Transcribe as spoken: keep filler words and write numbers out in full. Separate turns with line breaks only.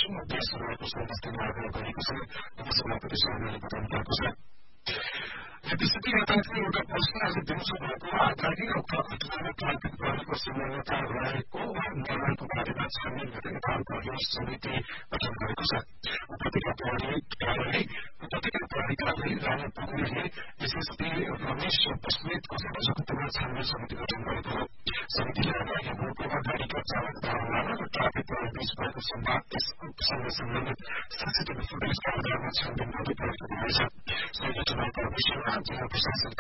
विश्वमा देशहरूको सदस्यले आग्रह गरेको छ। उपसभापति शर्माले बताउनु भएको छ। यसैबीच यातायातको एउटा प्रश्न आज दिउँसो भएको आधारहीन अथवा घटनामा ट्राफिक प्रहरीको संलग्नता रहेको वा नरहेको बारेमा छानबिन गर्ने नेपालको हेर्स समिति गठन गरेको छ। उपत्यका प्रहरी कार्यालय उपत्यका प्रहरी कार्यालय राणा पोखरेलले एसएसपी रमेश बस्नेतको सदस्यत्वमा छानबिन समिति गठन गरेको हो। समितिले अगाडि मुलुकमा गाड़ीका चालक चालकमा र ट्राफिक प्रहरी बीच भएको संवादसँग सम्बन्धित सीसीटीभी फुटेजका आधारमा छानबिन गर्दै प्रयोग गर्नेछ। सबै घटनाका विषयमा जिल्ला प्रशासन